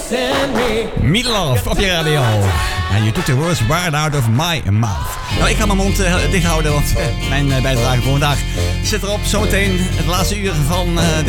Meatloaf op je radio. En you took the words right out of my mouth. Nou, ik ga mijn mond dicht houden, want mijn bijdrage voor vandaag zit erop. Zometeen het laatste uur van